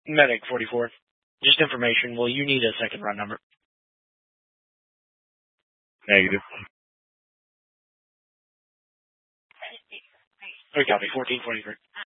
Medic 44. Just information. Will you need a second run number? Negative. Okay, copy. 1443.